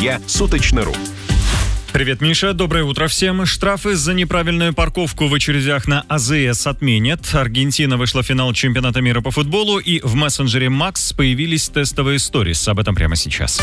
Судья Суточно.ру. Привет, Миша. Доброе утро всем. Штрафы за неправильную парковку в очередях на АЗС отменят. Аргентина вышла в финал чемпионата мира по футболу, и в мессенджере Макс появились тестовые сторис. Об этом прямо сейчас.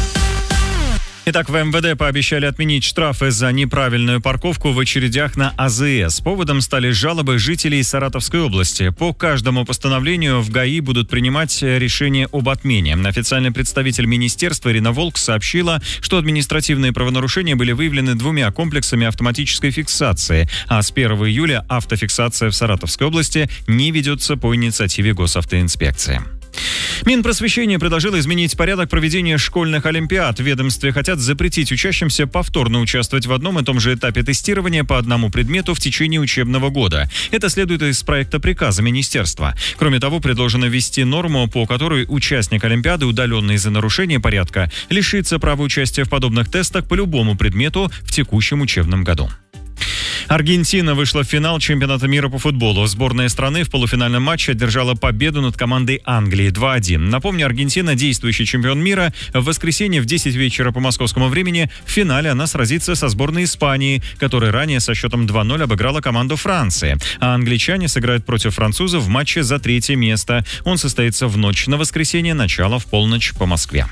Итак, в МВД пообещали отменить штрафы за неправильную парковку в очередях на АЗС. Поводом стали жалобы жителей Саратовской области. По каждому постановлению в ГАИ будут принимать решение об отмене. Официальный представитель министерства Ирина Волк сообщила, что административные правонарушения были выявлены 2 комплексами автоматической фиксации, а с 1 июля автофиксация в Саратовской области не ведется по инициативе госавтоинспекции. Минпросвещение предложило изменить порядок проведения школьных олимпиад. В ведомстве хотят запретить учащимся повторно участвовать в одном и том же этапе тестирования по одному предмету в течение учебного года. Это следует из проекта приказа министерства. Кроме того, предложено ввести норму, по которой участник олимпиады, удаленный из-за нарушения порядка, лишится права участия в подобных тестах по любому предмету в текущем учебном году. Аргентина вышла в финал чемпионата мира по футболу. Сборная страны в полуфинальном матче одержала победу над командой Англии 2-1. Напомню, Аргентина, действующий чемпион мира, в воскресенье в 10 вечера по московскому времени в финале она сразится со сборной Испании, которая ранее со счетом 2-0 обыграла команду Франции. А англичане сыграют против французов в матче за 3-е место. Он состоится в ночь на воскресенье, начало в полночь по Москве.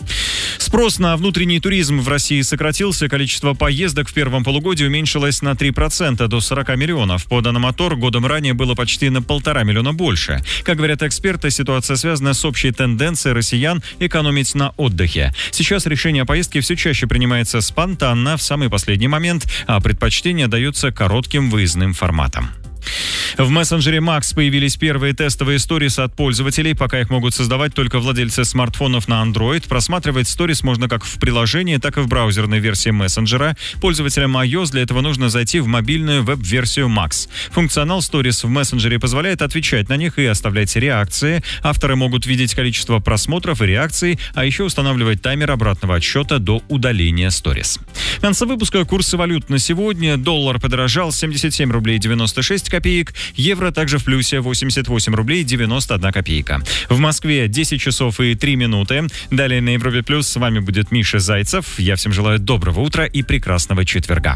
Спрос на внутренний туризм в России сократился, количество поездок в первом полугодии уменьшилось на 3%, до 40 миллионов. По данным АТОР, годом ранее было почти на 1,5 миллиона больше. Как говорят эксперты, ситуация связана с общей тенденцией россиян экономить на отдыхе. Сейчас решение о поездке все чаще принимается спонтанно, в самый последний момент, а предпочтение дается коротким выездным форматам. В мессенджере Макс появились первые тестовые сторис от пользователей. Пока их могут создавать только владельцы смартфонов на Android. Просматривать сторис можно как в приложении, так и в браузерной версии мессенджера. Пользователям iOS для этого нужно зайти в мобильную веб-версию Макс. Функционал сторис в мессенджере позволяет отвечать на них и оставлять реакции. Авторы могут видеть количество просмотров и реакций, а еще устанавливать таймер обратного отсчета до удаления сторис. В конце выпуска курсы валют на сегодня. Доллар подорожал 77 рублей 96 копеек. Евро также в плюсе 88 рублей 91 копейка. В Москве 10 часов и 3 минуты. Далее на Европе Плюс с вами будет Миша Зайцев. Я всем желаю доброго утра и прекрасного четверга.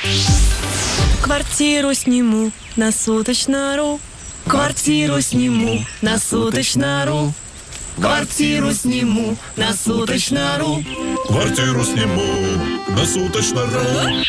Квартиру сниму на Суточно.ру. Квартиру сниму на Суточно.ру. Квартиру сниму на Суточно.ру. Квартиру сниму на Суточно.ру.